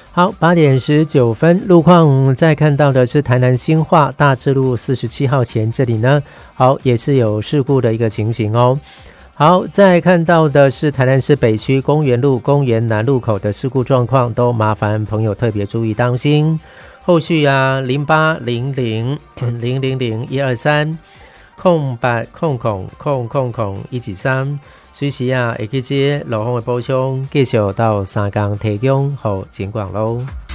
好，8:19，路况再看到的是台南新化大智路47号前这里呢，好，也是有事故的一个情形哦。好，再看到的是台南市北区公园路公园南路口的事故状况，都麻烦朋友特别注意当心。后续啊，0800000123空800000123，随时啊会去接路况的补充，继续到三江提供给警广咯。